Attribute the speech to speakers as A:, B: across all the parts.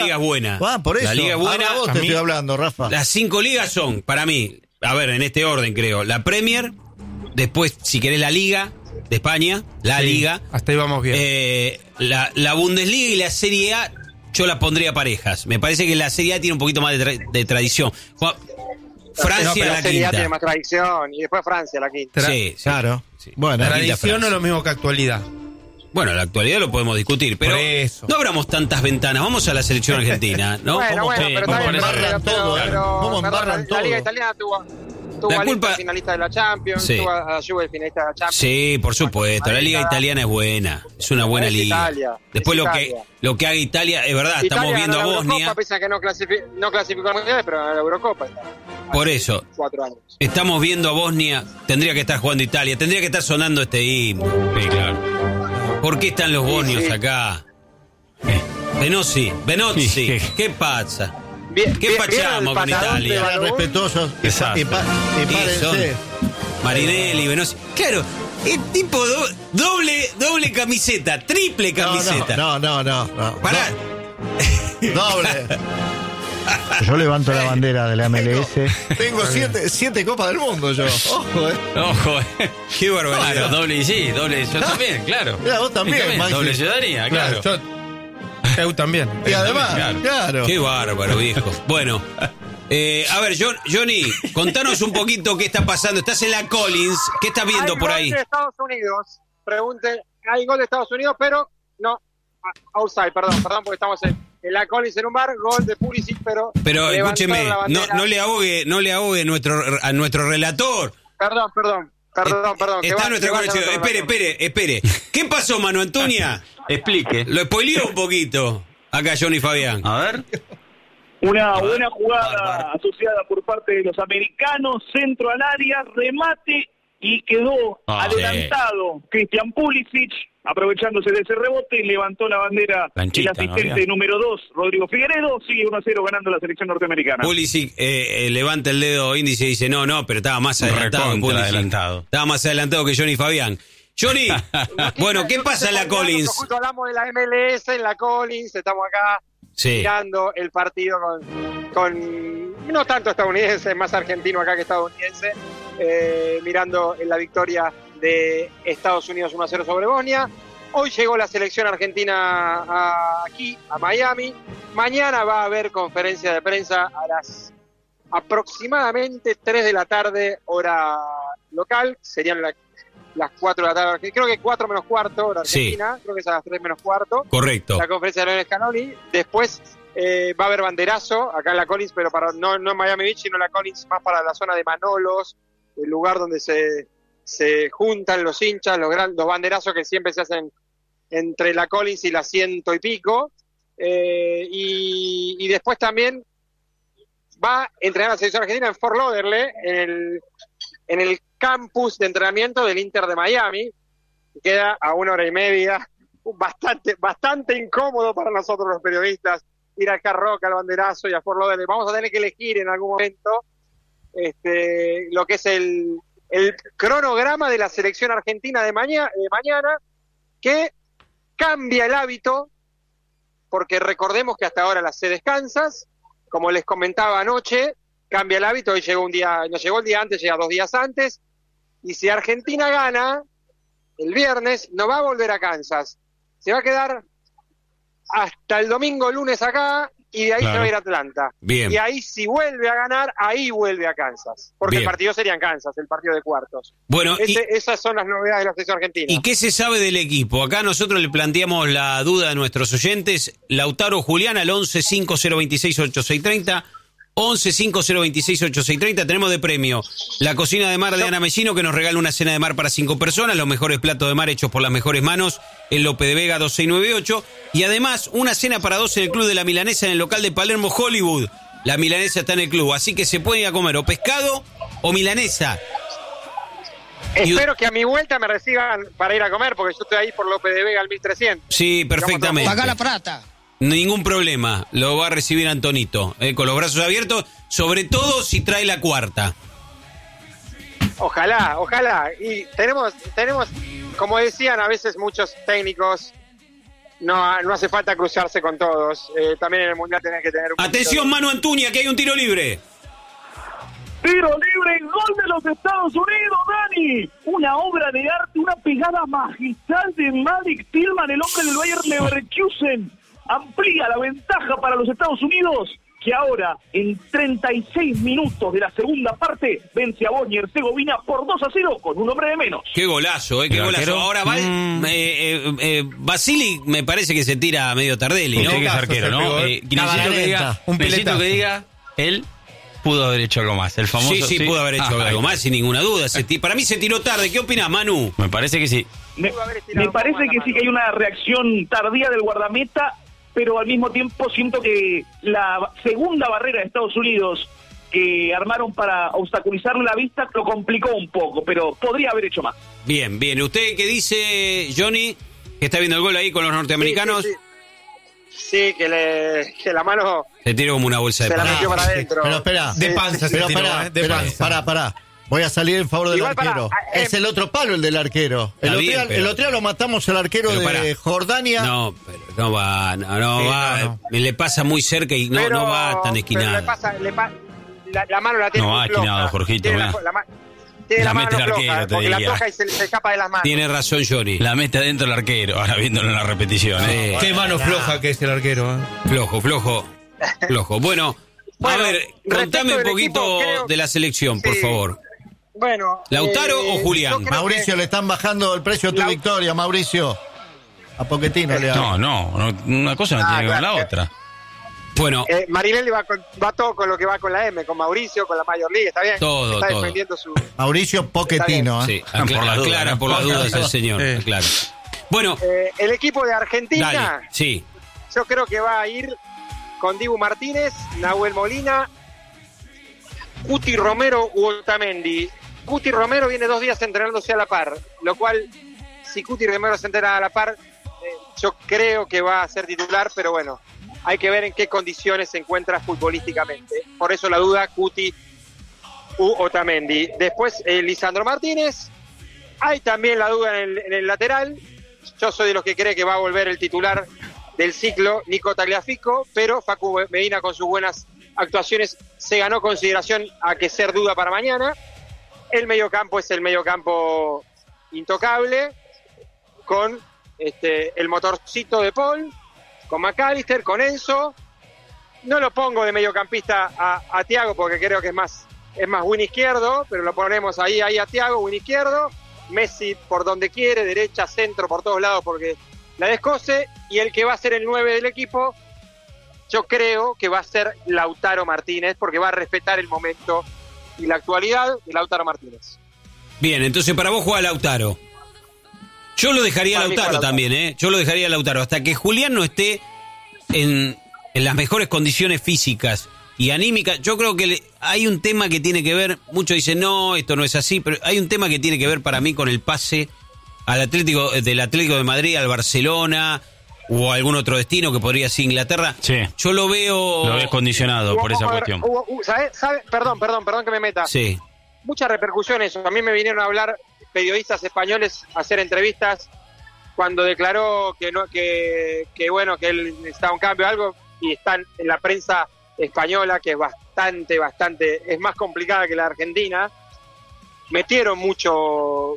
A: liga es buena.
B: Por eso.
A: La liga es buena.
B: Ahora vos te estoy hablando, Rafa.
A: Las 5 ligas son, para mí, a ver, en este orden creo, la Premier, después, si querés, la Liga de España, Liga.
C: Hasta ahí vamos bien.
A: La Bundesliga y la Serie A, yo las pondría parejas. Me parece que la Serie A tiene un poquito más de tradición. Francia
D: la
A: la
D: Serie A
A: quinta.
D: tiene más tradición, y después Francia la quinta.
A: Sí,
B: claro.
A: Sí.
B: Bueno,
C: Tradición no es lo mismo que actualidad.
A: Bueno, la actualidad lo podemos discutir, pero
C: Por eso.
A: no abramos tantas ventanas. Vamos a la selección argentina, ¿no?
D: Bueno,
B: ¿Cómo
D: pero
B: cómo
D: está bien,
B: embarran todo? ¿Cómo embarran
D: la Liga
B: todo?
D: Italiana tuvo
A: La
D: a
A: culpa-
D: Inter finalista de la Champions,
A: Sí.
D: tuvo a la Juve finalista de la Champions.
A: Sí, por supuesto. La liga italiana es buena. Es una buena
D: Es
A: liga.
D: Italia,
A: Después
D: es
A: lo
D: Italia.
A: que haga Italia, es verdad,
D: Italia
A: estamos viendo a
D: ganó la
A: Bosnia.
D: Eurocopa, pese a que no clasificó a mundiales, pero ganó la Eurocopa.
A: Por
D: Hace
A: eso.
D: 4 años.
A: Estamos viendo a Bosnia. Tendría que estar jugando Italia. Tendría que estar sonando este himno. Sí, claro. ¿Por qué están los bosnios
D: sí.
A: acá? Benozzi, ¿qué pasa? ¿Qué fachamos con Italia?
B: Sean respetuosos.
E: Exacto.
B: Y párense.
A: Marinelli, Benozzi. Claro, es tipo doble camiseta, triple camiseta.
B: No.
A: Pará.
B: Doble. Yo levanto la bandera de la MLS. Tengo 7 Copas del Mundo yo.
E: Ojo,
A: Qué barbaridad.
E: Claro, doble, yo también, claro.
B: Mira, vos también, Maxi.
E: doble ciudadanía, claro.
C: Eu también.
B: Y además, claro.
A: Qué bárbaro, viejo. Bueno, a ver, Johnny, contanos un poquito qué está pasando. Estás en la Collins. ¿Qué estás viendo por ahí?
D: Hay gol de Estados Unidos. Pregunten, hay gol de Estados Unidos, pero no. Outside, perdón, porque estamos en la Collins en un bar. Gol de Pulisic, pero levantó
A: escúcheme,
D: la bandera.
A: no le ahogue a nuestro relator.
D: Perdón.
A: Está nuestra conexión. Espere. ¿Qué pasó, Manu Antonia?
E: Explique.
A: Lo spoileó un poquito. Acá Johnny Fabián.
E: A ver.
F: Una buena jugada asociada por parte de los americanos, centro al área, remate y quedó adelantado Christian Pulisic, aprovechándose de ese rebote, y levantó la bandera
E: Lanchita,
F: el asistente número 2, Rodrigo Figueredo. Sigue 1-0 ganando la selección norteamericana.
A: Pulisic levanta el dedo índice y dice, no, pero estaba más adelantado.
E: Recontra
A: Pulisic. Estaba más adelantado que Johnny Fabián. Johnny, bueno, ¿qué pasa en la Collins?
D: Justo hablamos de la MLS en la Collins, estamos acá mirando el partido con no tanto estadounidense, más argentino acá que estadounidense, mirando la victoria de Estados Unidos 1-0 sobre Bosnia. Hoy llegó la selección argentina aquí, a Miami. Mañana va a haber conferencia de prensa a las aproximadamente 3 de la tarde, hora local. Serían las 4 de la tarde. Creo que 4 menos cuarto, hora argentina. Creo que es a las 3 menos cuarto.
A: Correcto.
D: La conferencia de Lionel Scaloni. Después va a haber banderazo acá en la Collins, pero no en Miami Beach, sino en la Collins, más para la zona de Manolos, el lugar donde se juntan los hinchas, los banderazos que siempre se hacen entre la Collins y la 100 y pico. Y después también va a entrenar a la selección argentina en Fort Lauderdale, en el campus de entrenamiento del Inter de Miami, que queda a 1 hora y media, bastante incómodo para nosotros los periodistas, ir al Hard Rock, al banderazo y a Fort Lauderdale. Vamos a tener que elegir en algún momento lo que es el cronograma de la selección argentina de mañana, que cambia el hábito, porque recordemos que hasta ahora las sedes Kansas, como les comentaba anoche, cambia el hábito. Hoy llegó no llegó el día antes, llega 2 días antes, y si Argentina gana el viernes, no va a volver a Kansas, se va a quedar hasta el domingo, lunes acá, y de ahí se va a ir a Atlanta.
A: Bien.
D: Y ahí, si vuelve a ganar, ahí vuelve a Kansas, porque
A: Bien.
D: el partido sería en Kansas, el partido de cuartos.
A: Bueno,
D: Esas son las novedades de la selección argentina.
A: ¿y qué se sabe del equipo? Acá nosotros le planteamos la duda a nuestros oyentes. Lautaro Julián al 11-5026-8630. 11-5026-8630. Tenemos de premio la cocina de mar de Ana Messino, que nos regala una cena de mar para 5 personas, los mejores platos de mar hechos por las mejores manos en Lope de Vega 2698, y además una cena para 2 en el Club de la Milanesa en el local de Palermo Hollywood. La milanesa está en el club, así que se puede ir a comer o pescado o milanesa.
D: Espero que a mi vuelta me reciban para ir a comer, porque yo estoy ahí por Lope de Vega al 1300.
A: Sí, perfectamente.
G: Pagá la plata.
A: Ningún problema, lo va a recibir Antonito, con los brazos abiertos, sobre todo si trae la cuarta.
D: Ojalá. Y tenemos, como decían a veces muchos técnicos, no hace falta cruzarse con todos. También en el Mundial tenés que tener un
A: Atención, Manu Antuña, que hay un tiro libre.
F: Tiro libre, gol de los Estados Unidos, Dani. Una obra de arte, una pegada magistral de Malik Tillman, el hombre del Bayer Leverkusen. Amplía la ventaja para los Estados Unidos, que ahora, en 36 minutos de la segunda parte, vence a Bosnia-Herzegovina por 2-0 con un hombre de menos.
A: Qué golazo, qué golazo. Ahora Basili me parece que se tira medio Tardelli, ¿no?
E: Usted que es arquero, ¿no? Necesito que diga, él pudo haber hecho algo más. El famoso.
A: Sí, pudo haber hecho algo más, sin ninguna duda. Para mí se tiró tarde. ¿Qué opinas, Manu?
E: Me parece que sí.
F: Me parece que sí, que hay una reacción tardía del guardameta, pero al mismo tiempo siento que la segunda barrera de Estados Unidos que armaron para obstaculizarle la vista lo complicó un poco, pero podría haber hecho más.
A: Bien. ¿Usted qué dice, Johnny, que está viendo el gol ahí con los norteamericanos?
D: Sí, que la mano
A: se tiró como una bolsa de
D: pan. Se la metió para adentro.
B: Pero espera.
C: De panza se tiró, de panza.
B: Pará. Voy a salir en favor del arquero. Es el otro palo el del arquero. El otro día lo matamos el arquero de Jordania.
A: No, pero no va. Me le pasa muy cerca y no va tan esquinado.
D: La mano la tiene.
E: No va esquinado, Jorgito.
D: Tiene la
E: mete
D: mano
E: el arquero,
D: floja,
E: te
D: porque
E: diría.
D: la toca y se escapa de las manos.
A: Tiene razón, Johnny.
E: La mete adentro el arquero, ahora viéndolo en la repetición.
C: Qué mano floja que es el arquero.
A: Flojo. Bueno, a ver, contame un poquito de la selección, por favor.
D: Bueno,
A: ¿Lautaro o Julián?
B: Mauricio, le están bajando el precio a tu victoria, Mauricio. A Pochettino le hago.
E: No, una cosa no tiene que ver con la otra.
A: Bueno,
D: Marinelli va todo con lo que va con la M, con Mauricio, con la Major League, está bien.
A: Todo.
D: Defendiendo su.
B: Mauricio Pochettino.
A: Sí, aclara por las dudas el señor. Claro. Bueno,
D: el equipo de Argentina.
A: Dale, sí.
D: Yo creo que va a ir con Dibu Martínez, Nahuel Molina, Cuti Romero u Otamendi. Cuti Romero viene 2 días entrenándose a la par, lo cual, si Cuti Romero se entrena a la par, yo creo que va a ser titular, pero bueno, hay que ver en qué condiciones se encuentra futbolísticamente. Por eso la duda, Cuti u Otamendi. Después, Lisandro Martínez. Hay también la duda en el lateral. Yo soy de los que cree que va a volver el titular del ciclo, Nico Tagliafico, pero Facu Medina, con sus buenas actuaciones, se ganó consideración a que ser duda para mañana. El mediocampo es el mediocampo intocable, con el motorcito de Paul, con McAllister, con Enzo. No lo pongo de mediocampista a Thiago porque creo que es más win izquierdo, pero lo ponemos ahí a Thiago, win izquierdo. Messi por donde quiere, derecha, centro, por todos lados porque la descoce. Y el que va a ser el 9 del equipo, yo creo que va a ser Lautaro Martínez, porque va a respetar el momento y la actualidad de Lautaro Martínez.
A: Bien, entonces para vos juega Lautaro. Yo lo dejaría a Lautaro también, ¿eh? Yo lo dejaría a Lautaro. Hasta que Julián no esté en las mejores condiciones físicas y anímicas. Yo creo que hay un tema que tiene que ver, muchos dicen, no, esto no es así, pero hay un tema que tiene que ver para mí con el pase del Atlético de Madrid al Barcelona o algún otro destino que podría ser Inglaterra.
E: Sí.
A: Yo lo veo...
E: Lo ves condicionado por esa cuestión.
D: ¿Sabe? Perdón que me meta.
A: Sí.
D: Muchas repercusiones. A mí me vinieron a hablar periodistas españoles a hacer entrevistas cuando declaró que bueno, que él necesitaba un cambio o algo, y están en la prensa española, que es bastante, es más complicada que la argentina. Metieron mucho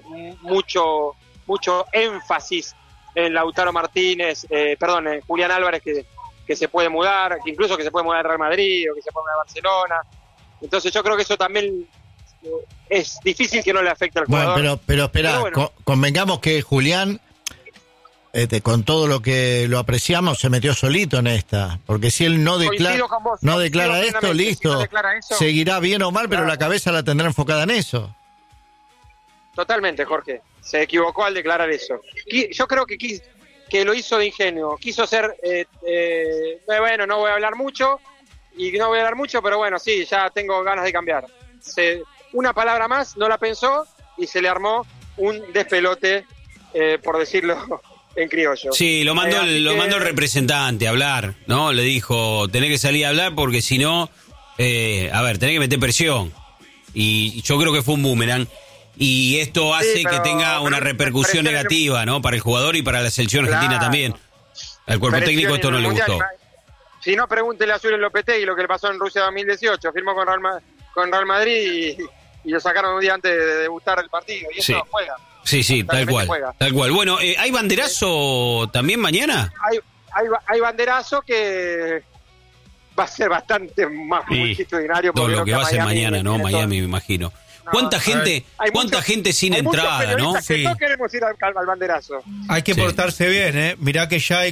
D: énfasis en Lautaro Martínez, Julián Álvarez, que se puede mudar, que incluso que se puede mudar al Real Madrid o que se puede mudar a Barcelona. Entonces yo creo que eso también es difícil que no le afecte al jugador.
B: Bueno, pero espera, bueno, convengamos que Julián, con todo lo que lo apreciamos, se metió solito en esta, porque si él no declara esto, listo, si no declara eso, seguirá bien o mal, pero la cabeza la tendrá enfocada en eso.
D: Totalmente, Jorge. Se equivocó al declarar eso. Yo creo que lo hizo de ingenuo. Quiso ser, bueno, no voy a hablar mucho, pero bueno, sí, ya tengo ganas de cambiar. Una palabra más, no la pensó, y se le armó un despelote, por decirlo en criollo.
A: Sí, lo mandó el representante a hablar, ¿no? Le dijo, tenés que salir a hablar porque si no, tenés que meter presión. Y yo creo que fue un boomerang. Y esto hace que tenga una repercusión negativa, ¿no? Para el jugador y para la selección argentina también. Al cuerpo técnico esto no le gustó.
D: Si no, pregúntele a Julen Lopetegui lo que le pasó en Rusia 2018. Firmó con Real Madrid y lo sacaron un día antes de debutar el partido. Y eso no juega.
A: Sí, tal cual. Bueno, ¿hay banderazo también mañana?
D: Hay banderazo que va a ser bastante más multitudinario.
A: Todo lo que va a ser mañana, ¿no? Miami, me imagino. ¿Cuánta gente sin entrada, no?
D: No queremos ir al banderazo.
C: Hay que portarse bien, ¿eh? Mirá que ya hay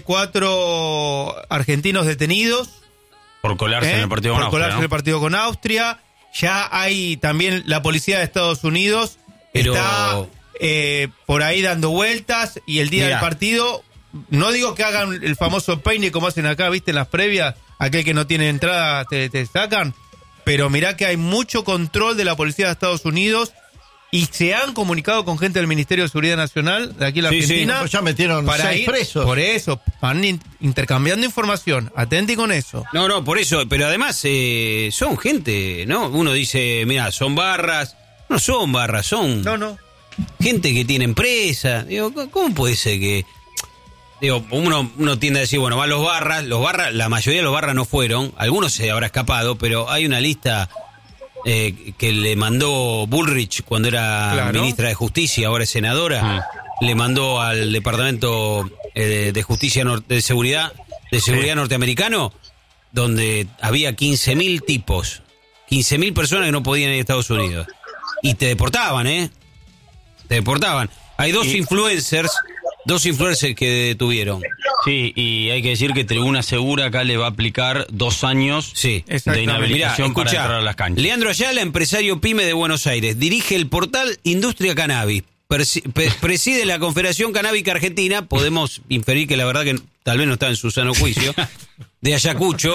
C: 4 argentinos detenidos.
E: Por colarse en el partido con Austria. Por colarse en
C: el partido con Austria. Ya hay también la policía de Estados Unidos. Está por ahí dando vueltas. Y el día del partido, no digo que hagan el famoso peine como hacen acá, ¿viste? En las previas, aquel que no tiene entrada te sacan. Pero mirá que hay mucho control de la policía de Estados Unidos y se han comunicado con gente del Ministerio de Seguridad Nacional de aquí en la Argentina.
B: Ya metieron 6 presos.
C: Por eso, van intercambiando información. Atenti con eso.
A: No, por eso. Pero además son gente, ¿no? Uno dice, mira, son barras. No son barras, son gente que tiene empresa. Digo, ¿cómo puede ser que...? Digo, uno tiende a decir, bueno, van los barras, la mayoría de los barras no fueron, algunos se habrá escapado, pero hay una lista que le mandó Bullrich cuando era ministra de Justicia, ahora es senadora, le mandó al Departamento de Justicia de Seguridad norteamericano, donde había 15.000 tipos, 15.000 personas que no podían ir a Estados Unidos. Y te deportaban, Te deportaban. Hay dos influencers que detuvieron.
E: Sí, y hay que decir que Tribuna Segura acá le va a aplicar 2 años de inhabilitación para entrar a las canchas.
A: Leandro Ayala, empresario pyme de Buenos Aires, dirige el portal Industria Cannabis, preside la Confederación Canábica Argentina, podemos inferir que la verdad que tal vez no está en su sano juicio, de Ayacucho,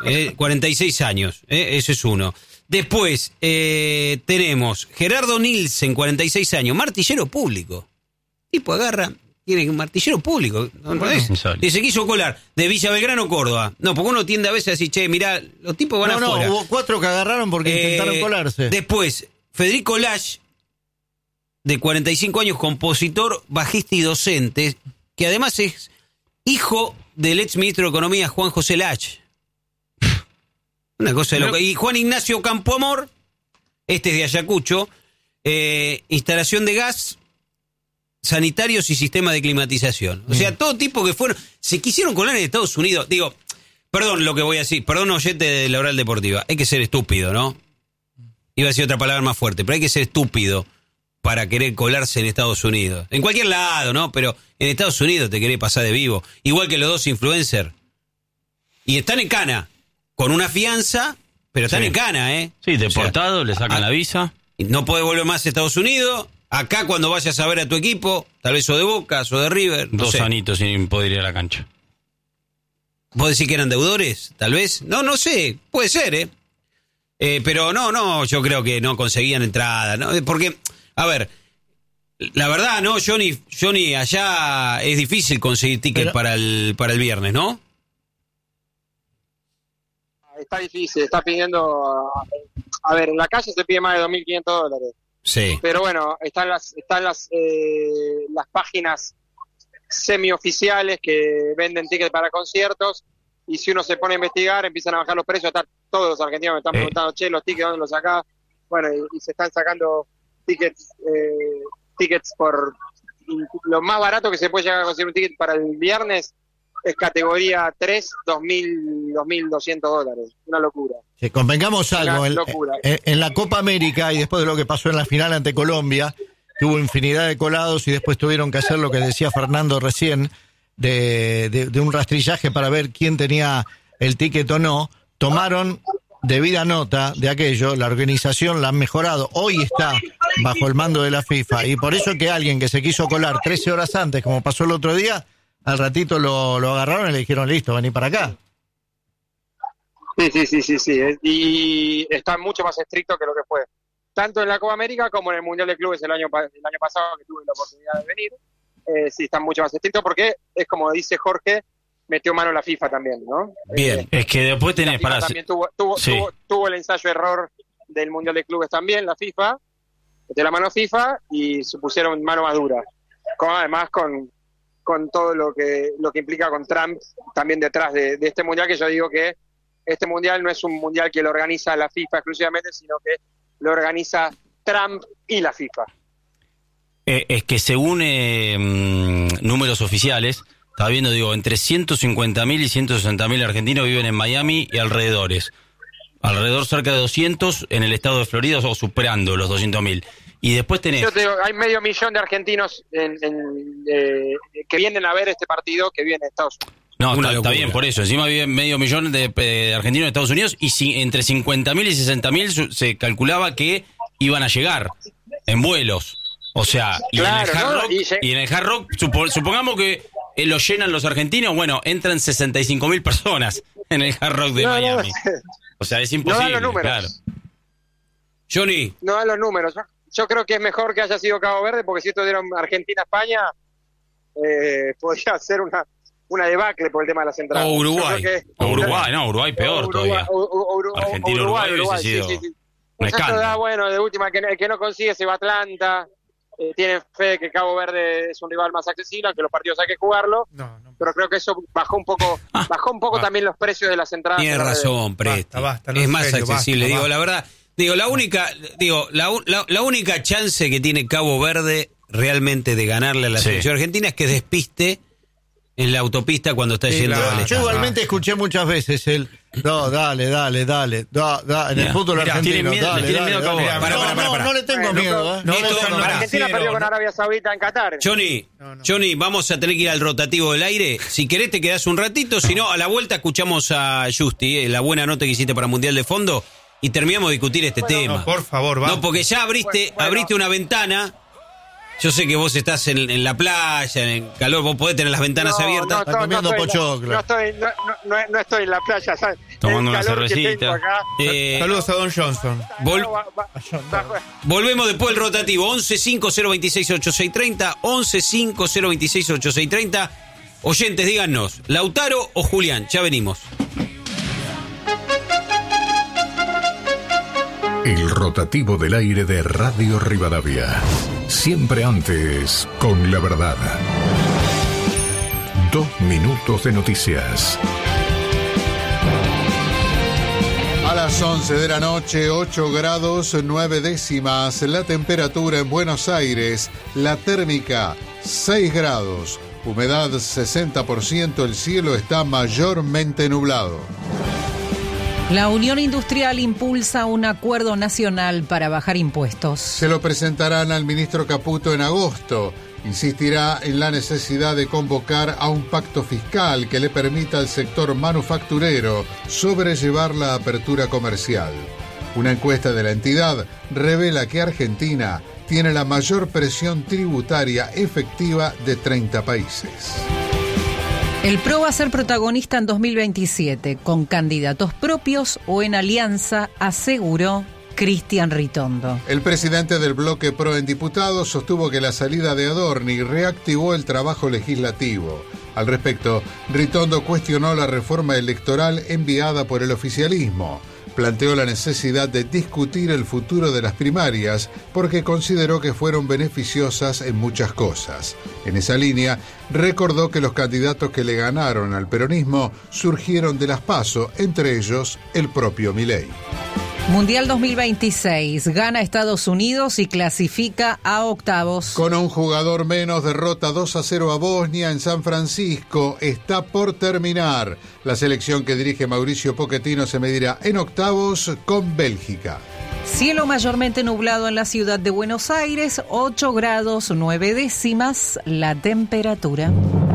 A: 46 años, ese es uno. Después tenemos Gerardo Nielsen, 46 años, martillero público. Tipo agarra... Tiene un martillero público. Y se quiso colar de Villa Belgrano, Córdoba. No, porque uno tiende a veces a decir, che, mirá, los tipos van afuera.
B: No, hubo 4 que agarraron porque intentaron colarse.
A: Después, Federico Lach, de 45 años, compositor, bajista y docente, que además es hijo del ex ministro de Economía, Juan José Lach. Una cosa de loca. Y Juan Ignacio Campoamor, este es de Ayacucho, instalación de gas, sanitarios y sistema de climatización. O sea, todo tipo que se quisieron colar en Estados Unidos. Digo, perdón lo que voy a decir, perdón oyente de la Oral Deportiva, hay que ser estúpido, ¿no? Iba a decir otra palabra más fuerte, pero hay que ser estúpido para querer colarse en Estados Unidos. En cualquier lado, ¿no? Pero en Estados Unidos te querés pasar de vivo. Igual que los 2 influencers. Y están en cana, con una fianza, pero están en cana,
E: Sí, deportado, le sacan la visa.
A: No podés volver más a Estados Unidos. Acá cuando vayas a ver a tu equipo, tal vez o de Boca, o de River.
E: 2 anitos sin poder ir a la cancha.
A: ¿Vos decís que eran deudores? Tal vez. No sé. Puede ser, pero no, yo creo que no conseguían entrada, ¿no? Porque, a ver, la verdad, ¿no? Johnny, allá es difícil conseguir ticket para el viernes, ¿no?
D: Está difícil, está pidiendo... A ver, en la calle se pide más de $2.500.
A: Sí.
D: Pero bueno, están las páginas semioficiales que venden tickets para conciertos, y si uno se pone a investigar empiezan a bajar los precios. Están todos los argentinos me están preguntando, che, los tickets, ¿dónde los sacás? Bueno, y se están sacando tickets por lo más barato que se puede llegar a conseguir un ticket para el viernes es categoría 3, $2.200. Una locura.
B: Que convengamos algo, en la Copa América y después de lo que pasó en la final ante Colombia, que hubo infinidad de colados y después tuvieron que hacer lo que decía Fernando recién, de un rastrillaje para ver quién tenía el ticket o no. Tomaron debida nota de aquello, la organización la han mejorado, hoy está bajo el mando de la FIFA, y por eso que alguien que se quiso colar 13 horas antes, como pasó el otro día, al ratito lo agarraron y le dijeron, listo, vení para acá.
D: Sí. Y está mucho más estricto que lo que fue. Tanto en la Copa América como en el Mundial de Clubes el año pasado, que tuve la oportunidad de venir. Sí, están mucho más estrictos porque es como dice Jorge, metió mano la FIFA también, ¿no?
E: Bien, es que después tenés para...
D: También tuvo el ensayo-error del Mundial de Clubes también, la FIFA, metió la mano FIFA y se pusieron mano más dura. Además con con todo lo que implica con Trump también detrás de este mundial, que yo digo que este mundial no es un mundial que lo organiza la FIFA exclusivamente, sino que lo organiza Trump y la FIFA.
E: Es que según números oficiales, estaba viendo, entre 150.000 y 160.000 argentinos viven en Miami y alrededores. Alrededor cerca de 200 en el estado de Florida, o superando los 200.000. Y después tenés...
D: Yo te digo, hay 500.000 de argentinos que vienen a ver este partido, que viven en Estados Unidos.
E: No, está bien, por eso. Encima viven 500.000 de argentinos en Estados Unidos y entre 50.000 y 60.000 se calculaba que iban a llegar en vuelos. O sea, y en el Hard Rock, supongamos que lo llenan los argentinos, bueno, entran 65.000 personas en el Hard Rock de Miami. O sea, es imposible.
D: No dan los números.
E: Claro. Johnny.
D: No dan los números. Yo creo que es mejor que haya sido Cabo Verde, porque si esto diera Argentina-España, podría ser una debacle por el tema de las entradas.
E: O Uruguay. Uruguay peor todavía. Argentina-Uruguay hubiese sido un escándalo.
D: Bueno, de última, el que no consigue se va a Atlanta. Tienen fe de que Cabo Verde es un rival más accesible, que los partidos hay que jugarlo. Pero creo que eso bajó un poco también los precios de las entradas.
A: Tienes razón, Presti.
C: Basta,
A: es más accesible. Basta. La verdad, la única chance que tiene Cabo Verde realmente de ganarle a la selección argentina es que despiste en la autopista cuando está yendo al estadio.
B: Yo igualmente escuché muchas veces dale. En el fútbol argentino, dale. No le tengo miedo.
D: Argentina perdió con Arabia Saudita en Qatar.
A: Johnny, vamos a tener que ir al rotativo del aire. Si querés te quedás un ratito, si no, a la vuelta escuchamos a Justi, la buena nota que hiciste para Mundial de Fondo, y terminamos de discutir este tema.
C: No, por favor, vamos.
A: No, porque ya abriste una ventana. Yo sé que vos estás en la playa, en el calor, vos podés tener las ventanas abiertas.
B: Comiendo pochoclo.
D: No estoy en la playa, ¿sabes?
E: Tomando una cervecita.
C: Saludos a Don Johnson.
A: Volvemos después del rotativo. 1150268630, 1150268630. Oyentes, díganos, ¿Lautaro o Julián? Ya venimos.
G: El rotativo del aire de Radio Rivadavia. Siempre antes, con la verdad. 2 minutos de noticias.
H: A las 11 de la noche, 8 grados 9 décimas. La temperatura en Buenos Aires. La térmica, 6 grados. Humedad 60%. El cielo está mayormente nublado.
I: La Unión Industrial impulsa un acuerdo nacional para bajar impuestos.
H: Se lo presentarán al ministro Caputo en agosto. Insistirá en la necesidad de convocar a un pacto fiscal que le permita al sector manufacturero sobrellevar la apertura comercial. Una encuesta de la entidad revela que Argentina tiene la mayor presión tributaria efectiva de 30 países.
I: El PRO va a ser protagonista en 2027, con candidatos propios o en alianza, aseguró Cristian Ritondo.
H: El presidente del bloque PRO en diputados sostuvo que la salida de Adorni reactivó el trabajo legislativo. Al respecto, Ritondo cuestionó la reforma electoral enviada por el oficialismo. Planteó la necesidad de discutir el futuro de las primarias porque consideró que fueron beneficiosas en muchas cosas. En esa línea, recordó que los candidatos que le ganaron al peronismo surgieron de las PASO, entre ellos el propio Milei.
I: Mundial 2026, gana Estados Unidos y clasifica a octavos.
H: Con un jugador menos, derrota 2-0 a Bosnia en San Francisco. Está por terminar. La selección que dirige Mauricio Pochettino se medirá en octavos con Bélgica.
I: Cielo mayormente nublado en la ciudad de Buenos Aires, 8 grados 9 décimas la temperatura.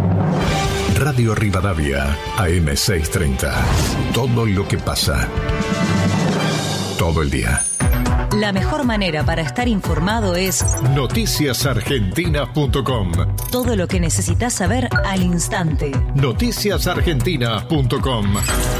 G: Radio Rivadavia, AM630. Todo lo que pasa. Todo el día.
J: La mejor manera para estar informado es
G: noticiasargentina.com.
J: Todo lo que necesitas saber al instante.
G: Noticiasargentina.com.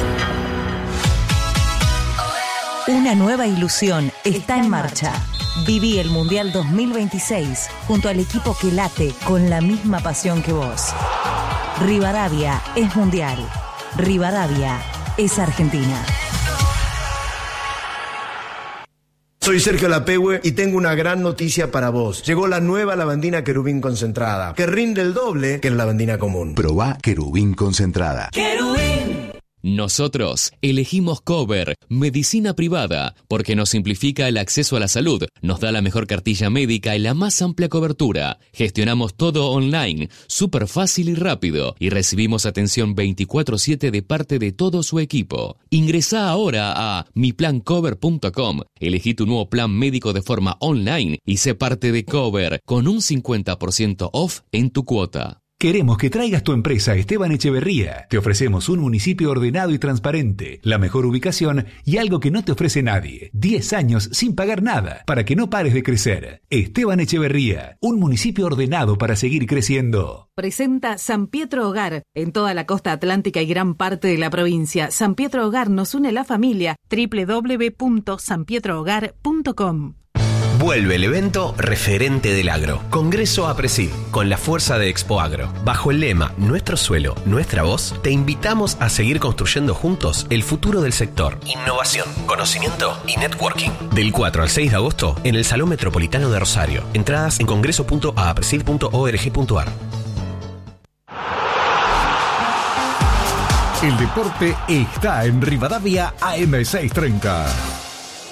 J: Una nueva ilusión está en marcha. Viví el Mundial 2026 junto al equipo que late con la misma pasión que vos. Rivadavia es mundial. Rivadavia es Argentina.
K: Soy Sergio Lapehue y tengo una gran noticia para vos. Llegó la nueva lavandina Querubín concentrada, que rinde el doble que la lavandina común.
L: Probá Querubín concentrada.
M: ¡Querubín! Nosotros elegimos Cover, medicina privada, porque nos simplifica el acceso a la salud, nos da la mejor cartilla médica y la más amplia cobertura. Gestionamos todo online, súper fácil y rápido, y recibimos atención 24/7 de parte de todo su equipo. Ingresá ahora a miplancover.com, elegí tu nuevo plan médico de forma online y sé parte de Cover, con un 50% off en tu cuota.
N: Queremos que traigas tu empresa a Esteban Echeverría. Te ofrecemos un municipio ordenado y transparente, la mejor ubicación y algo que no te ofrece nadie. 10 años sin pagar nada, para que no pares de crecer. Esteban Echeverría, un municipio ordenado para seguir creciendo.
O: Presenta San Pietro Hogar, en toda la costa atlántica y gran parte de la provincia. San Pietro Hogar nos une la familia. www.sanpietrohogar.com.
P: Vuelve el evento referente del agro. Congreso APRESID, con la fuerza de Expo Agro. Bajo el lema Nuestro suelo, nuestra voz, te invitamos a seguir construyendo juntos el futuro del sector. Innovación, conocimiento y networking. Del 4 al 6 de agosto en el Salón Metropolitano de Rosario. Entradas en congreso.apresid.org.ar.
G: El deporte está en Rivadavia AM630.